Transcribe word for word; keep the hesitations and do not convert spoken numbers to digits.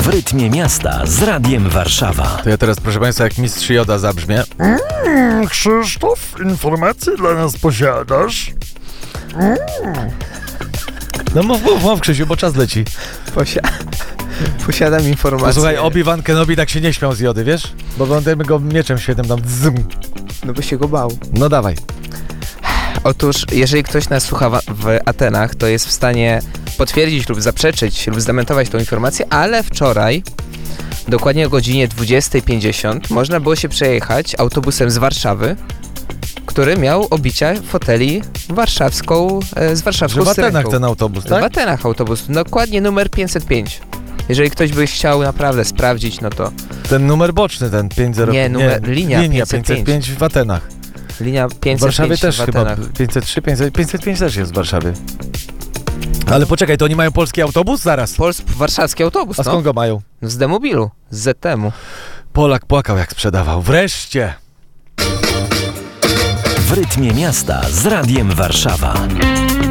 W rytmie miasta z Radiem Warszawa. To ja teraz, proszę Państwa, jak mistrz Joda zabrzmię. Mm, Krzysztof, informacje dla nas posiadasz? Mm. No mów, mów, mów, Krzysiu, bo czas leci. Posia... Posiadam informację. Posłuchaj, Obi-Wan Kenobi tak się nie śmiał z Jody, wiesz? Bo będziemy go mieczem świetnym tam zzum. No by się go bał. No dawaj. Otóż, jeżeli ktoś nas słucha w- w Atenach, to jest w stanie potwierdzić lub zaprzeczyć lub zdementować tą informację, ale wczoraj, dokładnie o godzinie dwudziestej pięćdziesiąt, można było się przejechać autobusem z Warszawy, który miał obicia foteli warszawską, e, z Że warszawską w Atenach syrenką. ten autobus, W tak? Atenach autobus, dokładnie numer pięćset pięć. Jeżeli ktoś by chciał naprawdę sprawdzić, no to Ten numer boczny, ten pięć zero Nie, numer- linia linia pięćset pięć. pięćset pięć w Atenach. linia W pięćset Warszawie pięć też w chyba Atenach. pięćset trzy, pięćset, pięćset pięć też jest w Warszawie. Ale poczekaj, to oni mają polski autobus? Zaraz. Pols- warszawski autobus, A skąd no. go mają? Z Demobilu, z Z T M-u. Polak płakał, jak sprzedawał. Wreszcie! W rytmie miasta z Radiem Warszawa.